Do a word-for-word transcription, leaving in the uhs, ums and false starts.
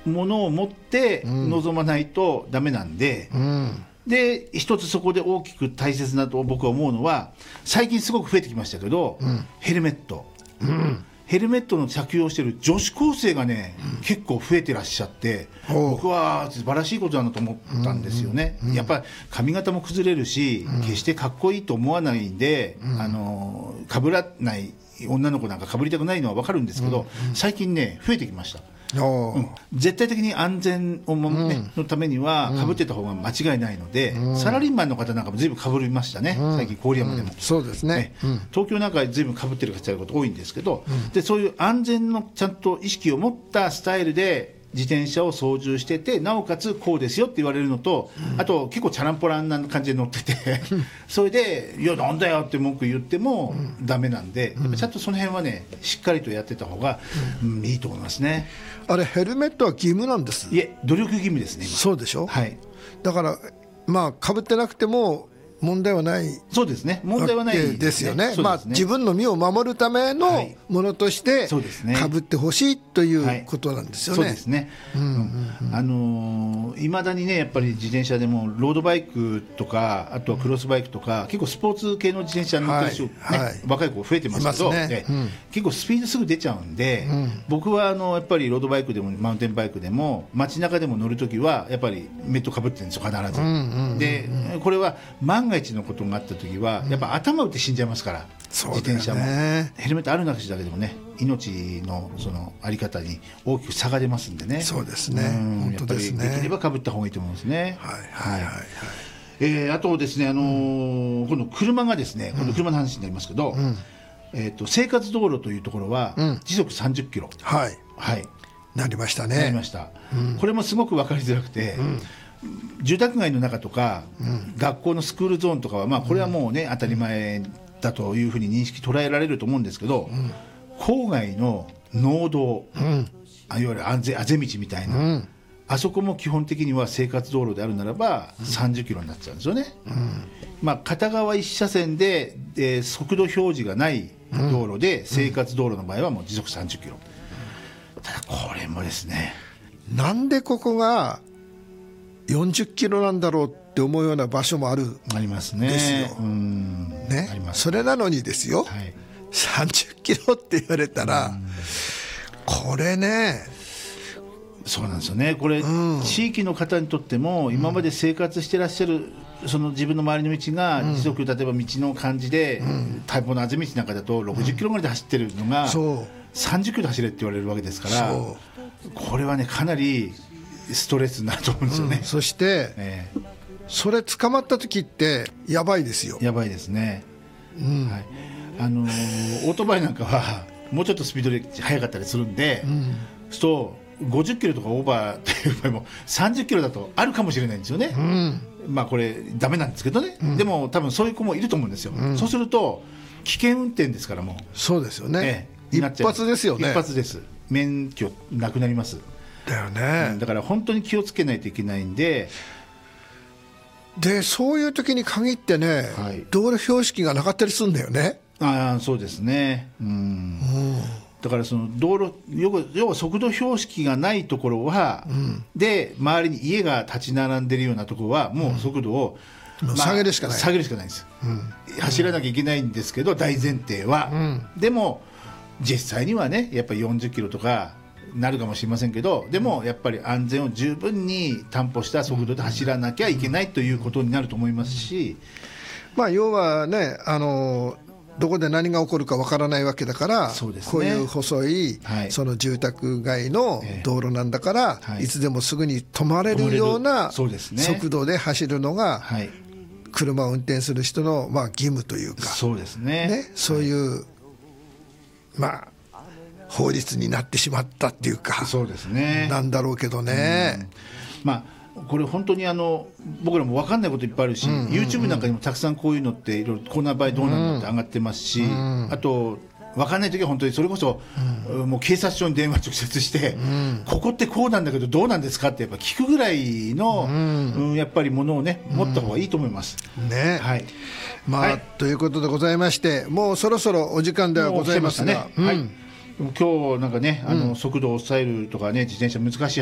ものを持って臨まないとダメなんで、うん、で一つそこで大きく大切なと僕は思うのは、最近すごく増えてきましたけど、うん、ヘルメット、うん、ヘルメットの着用している女子高生がね、うん、結構増えてらっしゃって、僕は素晴らしいことだなと思ったんですよね、うんうん、やっぱり髪型も崩れるし、うん、決してかっこいいと思わないんで、うん、あの被らない女の子なんか被りたくないのは分かるんですけど、うんうん、最近ね増えてきました。うん、絶対的に安全をも、ね、うん、のためには被ってた方が間違いないので、うん、サラリーマンの方なんかも随分被りましたね、うん、最近郡山でも、うん、 そうですね、 うん、東京なんか随分被ってる方いること多いんですけど、うん、でそういう安全のちゃんと意識を持ったスタイルで自転車を操縦してて、なおかつこうですよって言われるのと、うん、あと結構チャランポランな感じで乗っててそれでいやなんだよって文句言ってもダメなんで、うん、やっぱちゃんとその辺はねしっかりとやってた方が、うんうん、いいと思いますね。 あれヘルメットは義務なんです。 いえ努力義務ですね今。 そうでしょ、 はい、 だからまあ被ってなくても問題はない。 そうですね、問題はないですね。 ですよね。まあ、自分の身を守るためのものとして被ってほしいということなんですよね。 そうですね。あのいまだにねやっぱり自転車でもロードバイクとかあとはクロスバイクとか結構スポーツ系の自転車に乗ってる人、ねはいはい、若い子増えてますけど、ねうん、結構スピードすぐ出ちゃうんで、うん、僕はあのやっぱりロードバイクでもマウンテンバイクでも街中でも乗るときはやっぱりメット被ってるんですよ必ず、うんうんうん、でこれは万が一のことがあったときはやっぱ頭打って死んじゃいますから、うん、自転車もヘルメットあるなしだけでもね命 の, そのあり方に大きく差が出ますんでね。 そうですね、本当ですね。 できれば被った方がいいと思いますね。 はいはいはい、はいえー、あとですね、あのーうん、今度車がですね今度車の話になりますけど、うんえー、と生活道路というところは時速さんじゅっキロ、 うん、はい、 はい、 なりましたね。 なりました、うん、これもすごく分かりづらくて、うん住宅街の中とか、うん、学校のスクールゾーンとかは、まあ、これはもうね、うん、当たり前だというふうに認識捉えられると思うんですけど、うん、郊外の農道、うん、あいわゆるあぜ、あぜ道みたいな、うん、あそこも基本的には生活道路であるならば、うん、さんじゅっキロになっちゃうんですよね、うんまあ、片側一車線で、えー、速度表示がない道路で、うん、生活道路の場合はもう時速さんじゅっキロ、うん、ただこれもですねなんでここがよんじゅっキロなんだろうって思うような場所もあるんですよ。 ありますね。うんね、 あります。 それなのにですよ、はい、さんじゅっキロって言われたらこれねそうなんですよね。これ、うん、地域の方にとっても今まで生活してらっしゃるその自分の周りの道が時速、うん、例えば道の感じで、うん、太鼓のあぜ道なんかだとろくじゅっキロぐらいで走ってるのが、うん、さんじゅっキロで走れって言われるわけですからこれはねかなりストレスになると思うんですよね、 うん、そして、えー、それ捕まった時ってやばいですよ。 やばいですね、うんはいあのー、オートバイなんかはもうちょっとスピードで速かったりするんで、うん、そうごじゅっキロとかオーバーという場合もさんじゅっキロだとあるかもしれないんですよね、うん、まあこれダメなんですけどね、うん、でも多分そういう子もいると思うんですよ、うん、そうすると危険運転ですからもうそうですよね、えー、一発ですよね。 一発です。免許なくなりますだよね、 うん、だから本当に気をつけないといけないんででそういう時に限ってね、はい、道路標識がなかったりするんだよね。 ああそうですね、うん、うん、だからその道路要は、要は速度標識がないところは、うん、で周りに家が立ち並んでるようなところはもう速度を、 うんまあ、下げるしかない下げるしかないんです、うん、走らなきゃいけないんですけど大前提は、うん、でも実際にはねやっぱりよんじゅっキロとかなるかもしれませんけどでもやっぱり安全を十分に担保した速度で走らなきゃいけないということになると思いますし、 まあ、要はねあのどこで何が起こるかわからないわけだから、 そうですね、 こういう細い、はい、その住宅街の道路なんだから、えーはい、いつでもすぐに止まれるような速度で走るのが、はい、車を運転する人の、まあ、義務というかそうですね、 ね、そういう、はい、まあ法律になってしまったっていうかそうですねなんだろうけどね、 うん、まあこれ本当にあの僕らも分かんないこといっぱいあるし、うんうんうん、YouTube なんかにもたくさんこういうのっていろいろこんな場合どうなんだって上がってますし、うん、あと分かんないときは本当にそれこそ、うん、もう警察署に電話直接して、うん、ここってこうなんだけどどうなんですかってやっぱ聞くぐらいの、うんうん、やっぱりものをね持った方がいいと思います、 うん、ね、はいまあはい、ということでございましてもうそろそろお時間ではございますが、 ねうんはい、今日なんかねあの速度を抑えるとかね自転車難しい